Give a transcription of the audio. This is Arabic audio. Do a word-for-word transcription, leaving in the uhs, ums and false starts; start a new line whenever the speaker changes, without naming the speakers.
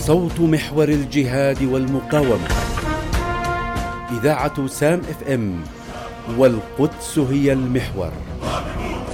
صوت محور الجهاد والمقاومة. إذاعة سام اف ام، والقدس هي المحور.